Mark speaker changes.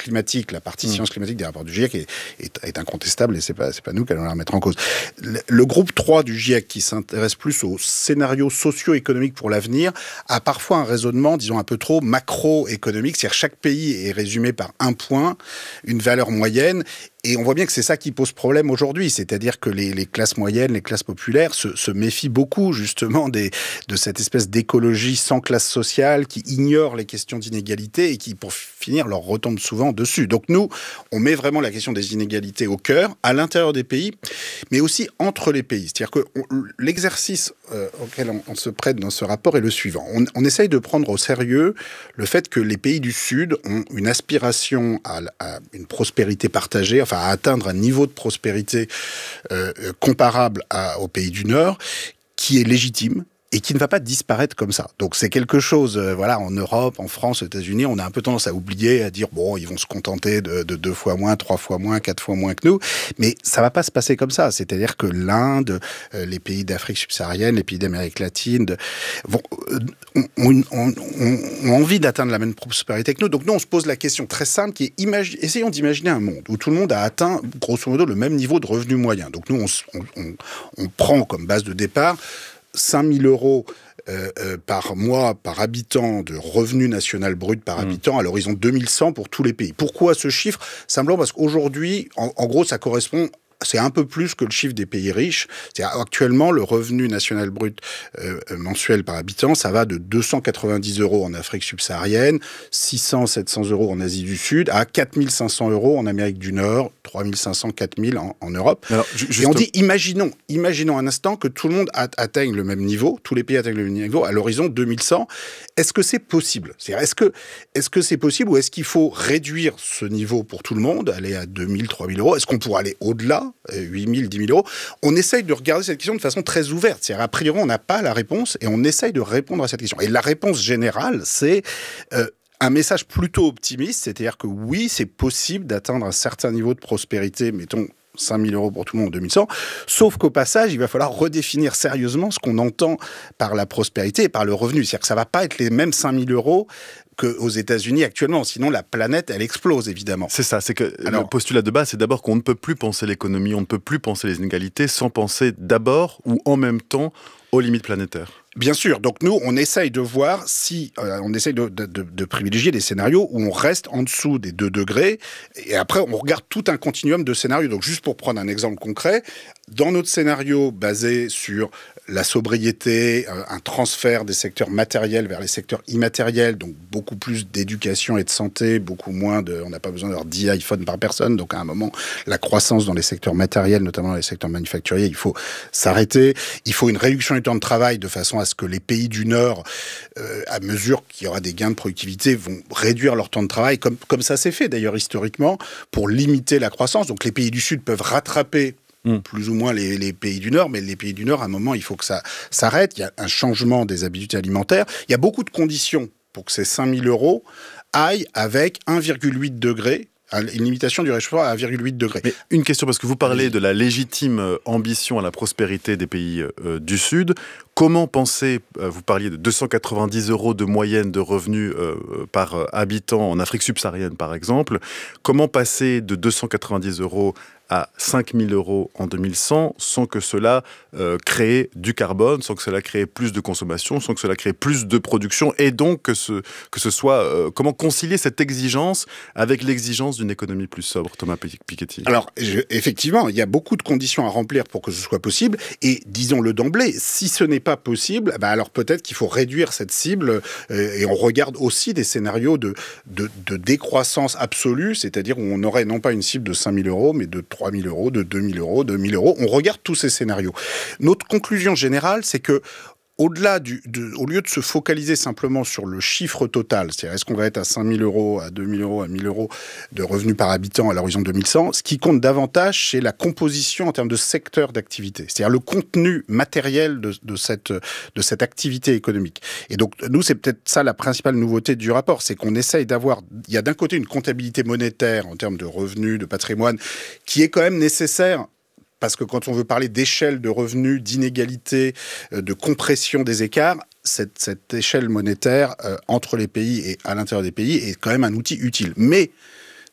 Speaker 1: climatique, la partie science climatique des rapports du GIEC est incontestable et c'est pas nous qui allons la remettre en cause. Le groupe 3 du GIEC, qui s'intéresse plus aux scénarios socio-économiques pour l'avenir, a parfois un raisonnement, disons, un peu trop macroéconomique, c'est-à-dire chaque pays est résumé par un point, une valeur moyenne. Et on voit bien que c'est ça qui pose problème aujourd'hui, c'est-à-dire que les classes moyennes, les classes populaires se méfient beaucoup justement de cette espèce d'écologie sans classe sociale qui ignore les questions d'inégalité et qui, pour finir, leur retombe souvent dessus. Donc nous, on met vraiment la question des inégalités au cœur, à l'intérieur des pays, mais aussi entre les pays. C'est-à-dire que l'exercice auquel on se prête dans ce rapport est le suivant. On essaye de prendre au sérieux le fait que les pays du Sud ont une aspiration à une prospérité partagée, enfin à atteindre un niveau de prospérité comparable aux pays du Nord, qui est légitime et qui ne va pas disparaître comme ça. Donc c'est quelque chose, en Europe, en France, aux États-Unis, on a un peu tendance à oublier, à dire, bon, ils vont se contenter de 2 fois moins, 3 fois moins, 4 fois moins que nous, mais ça va pas se passer comme ça. C'est-à-dire que l'Inde, les pays d'Afrique subsaharienne, les pays d'Amérique latine, ont envie d'atteindre la même prospérité que nous. Donc nous, on se pose la question très simple qui est, essayons d'imaginer un monde où tout le monde a atteint, grosso modo, le même niveau de revenu moyen. Donc nous, on prend comme base de départ 5 000 euros par mois, par habitant, de revenu national brut par habitant à l'horizon 2100 pour tous les pays. Pourquoi ce chiffre ? Simplement parce qu'aujourd'hui, en gros, ça correspond... C'est un peu plus que le chiffre des pays riches. C'est-à-dire, actuellement, le revenu national brut mensuel par habitant, ça va de 290 euros en Afrique subsaharienne, 600, 700 euros en Asie du Sud, à 4500 euros en Amérique du Nord, 3500, 4000 en Europe. Alors, et on dit, imaginons un instant que tout le monde atteigne le même niveau, tous les pays atteignent le même niveau à l'horizon 2100. Est-ce que c'est possible ? C'est-à-dire, est-ce que c'est possible ou est-ce qu'il faut réduire ce niveau pour tout le monde, aller à 2000, 3000 euros ? Est-ce qu'on pourrait aller au-delà ? 8 000, 10 000 euros. On essaye de regarder cette question de façon très ouverte. C'est-à-dire, a priori, on n'a pas la réponse et on essaye de répondre à cette question. Et la réponse générale, c'est un message plutôt optimiste, c'est-à-dire que oui, c'est possible d'atteindre un certain niveau de prospérité, mettons 5 000 euros pour tout le monde en 2100, sauf qu'au passage, il va falloir redéfinir sérieusement ce qu'on entend par la prospérité et par le revenu. C'est-à-dire que ça ne va pas être les mêmes 5 000 euros qu'aux États-Unis actuellement. Sinon, la planète, elle explose, évidemment.
Speaker 2: C'est ça. C'est que le postulat de base, c'est d'abord qu'on ne peut plus penser l'économie, on ne peut plus penser les inégalités sans penser d'abord ou en même temps aux limites planétaires.
Speaker 1: Bien sûr. Donc nous, on essaye de voir si... on essaye de privilégier des scénarios où on reste en dessous des 2 degrés. Et après, on regarde tout un continuum de scénarios. Donc juste pour prendre un exemple concret, dans notre scénario basé sur la sobriété, un transfert des secteurs matériels vers les secteurs immatériels, donc beaucoup plus d'éducation et de santé, beaucoup moins on n'a pas besoin d'avoir 10 iPhones par personne, donc à un moment, la croissance dans les secteurs matériels, notamment dans les secteurs manufacturiers, il faut s'arrêter. Il faut une réduction du temps de travail de façon à ce que les pays du Nord, à mesure qu'il y aura des gains de productivité, vont réduire leur temps de travail, comme ça s'est fait d'ailleurs historiquement, pour limiter la croissance. Donc les pays du Sud peuvent rattraper plus ou moins les pays du Nord, mais les pays du Nord, à un moment, il faut que ça s'arrête. Il y a un changement des habitudes alimentaires. Il y a beaucoup de conditions pour que ces 5 000 euros aillent avec 1,8 degré, une limitation du réchauffement à 1,8 degré.
Speaker 2: Mais une question, parce que vous parlez de la légitime ambition à la prospérité des pays du Sud. Comment penser, vous parliez de 290 euros de moyenne de revenus par habitant en Afrique subsaharienne, par exemple. Comment passer de 290 euros à 5 000 euros en 2100 sans que cela crée du carbone, sans que cela crée plus de consommation, sans que cela crée plus de production, et donc que ce soit... comment concilier cette exigence avec l'exigence d'une économie plus sobre, Thomas Piketty ?
Speaker 1: Alors, effectivement, il y a beaucoup de conditions à remplir pour que ce soit possible, et disons-le d'emblée, si ce n'est pas possible, alors peut-être qu'il faut réduire cette cible, et on regarde aussi des scénarios de décroissance absolue, c'est-à-dire où on aurait non pas une cible de 5 000 euros, mais de 3 000 euros, de 2 000 euros, de 1 000 euros. On regarde tous ces scénarios. Notre conclusion générale, c'est que au-delà au lieu de se focaliser simplement sur le chiffre total, c'est-à-dire est-ce qu'on va être à 5 000 euros, à 2 000 euros, à 1 000 euros de revenus par habitant à l'horizon 2100, ce qui compte davantage, c'est la composition en termes de secteur d'activité, c'est-à-dire le contenu matériel de cette activité économique. Et donc, nous, c'est peut-être ça la principale nouveauté du rapport, c'est qu'on essaye d'avoir... Il y a d'un côté une comptabilité monétaire en termes de revenus, de patrimoine, qui est quand même nécessaire. Parce que quand on veut parler d'échelle de revenus, d'inégalité, de compression des écarts, cette échelle monétaire entre les pays et à l'intérieur des pays est quand même un outil utile. Mais